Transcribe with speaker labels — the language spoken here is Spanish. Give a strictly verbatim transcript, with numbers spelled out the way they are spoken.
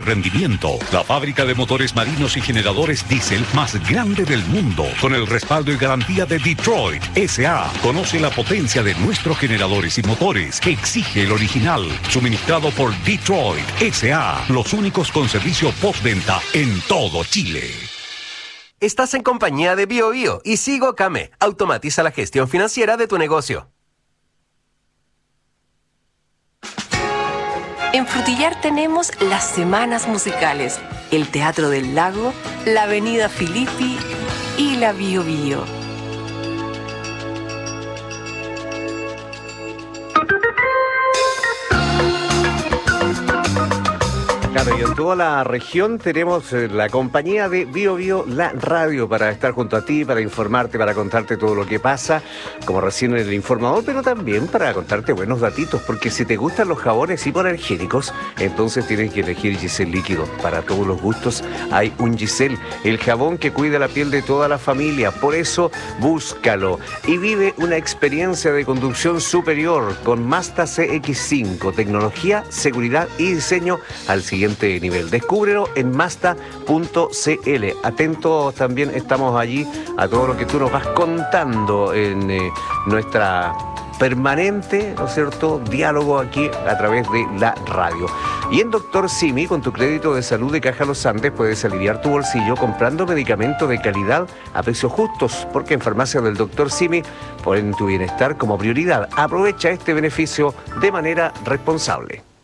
Speaker 1: rendimiento. La fábrica de motores marinos y generadores diésel más grande del mundo, con el respaldo y garantía de Detroit S A. Conoce la potencia de nuestros generadores y motores que exige el original. Suministrado por Detroit S A. Los únicos con servicio postventa en todo Chile.
Speaker 2: Estás en compañía de BioBio y Sigo Came. Automatiza la gestión financiera de tu negocio.
Speaker 3: En Frutillar tenemos las semanas musicales, el Teatro del Lago, la Avenida Filippi y la Bio Bio.
Speaker 4: Claro, y en toda la región tenemos eh, la compañía de BioBio, la radio, para estar junto a ti, para informarte, para contarte todo lo que pasa, como recién en el informador, pero también para contarte buenos datitos, porque si te gustan los jabones hipoalergénicos, entonces tienes que elegir Giselle Líquido. Para todos los gustos hay un Giselle, el jabón que cuida la piel de toda la familia. Por eso, búscalo y vive una experiencia de conducción superior con Mazda C X cinco, tecnología, seguridad y diseño al siguiente nivel. Descúbrelo en Mazda punto c l. Atentos también estamos allí a todo lo que tú nos vas contando en eh, nuestra permanente, ¿no es cierto?, diálogo aquí a través de la radio. Y en Doctor Simi, con tu crédito de salud de Caja Los Andes, puedes aliviar tu bolsillo comprando medicamentos de calidad a precios justos, porque en Farmacia del Doctor Simi ponen tu bienestar como prioridad. Aprovecha este beneficio de manera responsable.